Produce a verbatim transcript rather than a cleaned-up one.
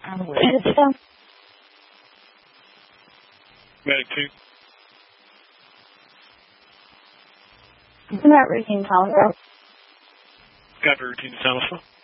Medic two. Isn't that routine Alpha? Got routine Alpha.